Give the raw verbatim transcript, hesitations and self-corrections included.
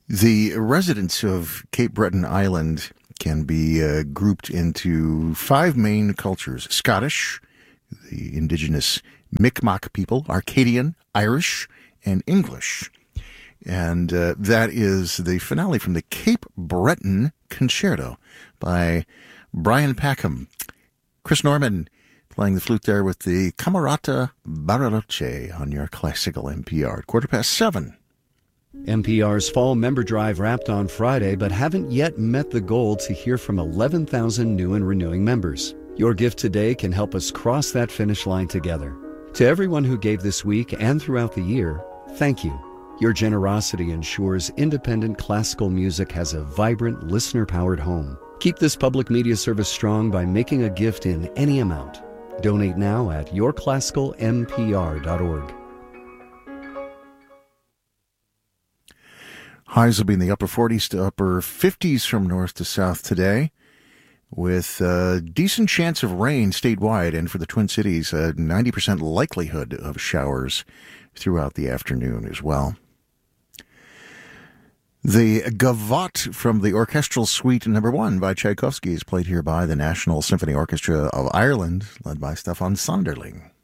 The residents of Cape Breton Island can be uh, grouped into five main cultures: Scottish, the indigenous Mi'kmaq people, Arcadian, Irish, and English. And uh, that is the finale from the Cape Breton Concerto by Brian Packham. Chris Norman playing the flute there with the Camerata Bariloche on your classical N P R. Quarter past seven. N P R's Fall Member Drive wrapped on Friday, but haven't yet met the goal to hear from eleven thousand new and renewing members. Your gift today can help us cross that finish line together. To everyone who gave this week and throughout the year, thank you. Your generosity ensures independent classical music has a vibrant, listener-powered home. Keep this public media service strong by making a gift in any amount. Donate now at your classical n p r dot org. Highs will be in the upper forties to upper fifties from north to south today, with a decent chance of rain statewide, and for the Twin Cities, a ninety percent likelihood of showers throughout the afternoon as well. The Gavotte from the Orchestral Suite Number One by Tchaikovsky is played here by the National Symphony Orchestra of Ireland, led by Stefan Sonderling.